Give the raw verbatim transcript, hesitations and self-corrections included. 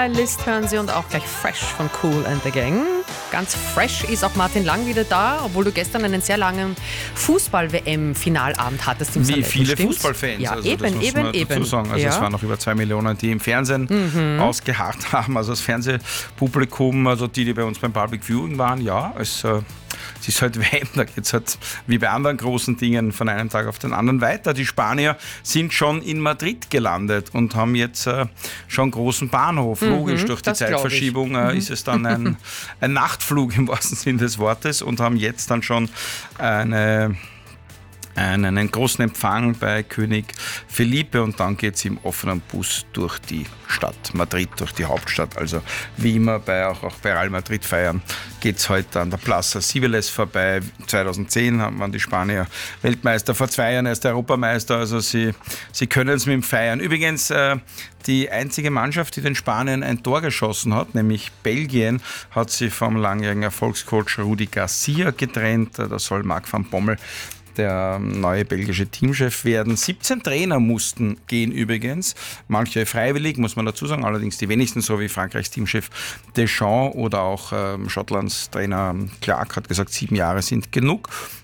List hören Sie und auch gleich Fresh von Kool and the Gang. Ganz fresh ist auch Martin Lang wieder da, obwohl du gestern einen sehr langen Fußball-W M-Finalabend hattest im Wie Salett, viele stimmt's? Fußballfans, Ja, also eben, das muss eben, man eben. dazu sagen. Also ja. es waren noch über zwei Millionen, die im Fernsehen mhm. ausgeharrt haben. Also das Fernsehpublikum, also die, die bei uns beim Public Viewing waren, ja, es, äh, es ist halt W M, da geht es halt wie bei anderen großen Dingen von einem Tag auf den anderen weiter. Die Spanier sind schon in Madrid gelandet und haben jetzt äh, schon einen großen Bahnhof. Mhm, Logisch, durch die Zeitverschiebung äh, mhm. ist es dann ein, ein Nachtflug im wahrsten Sinne des Wortes und haben jetzt dann schon eine einen großen Empfang bei König Felipe und dann geht es im offenen Bus durch die Stadt Madrid, durch die Hauptstadt. Also wie immer bei, auch, auch bei Real Madrid feiern geht es heute an der Plaza Cibeles vorbei. zweitausendzehn waren die Spanier Weltmeister, vor zwei Jahren erst Europameister, also sie, sie können es mit dem Feiern. Übrigens, äh, die einzige Mannschaft, die den Spaniern ein Tor geschossen hat, nämlich Belgien, hat sie vom langjährigen Erfolgscoach Rudi Garcia getrennt. Da soll Marc van Bommel der neue belgische Teamchef werden. siebzehn Trainer mussten gehen übrigens, manche freiwillig, muss man dazu sagen, allerdings die wenigsten, so wie Frankreichs Teamchef Deschamps oder auch ähm, Schottlands Trainer Clark hat gesagt, sieben Jahre sind genug.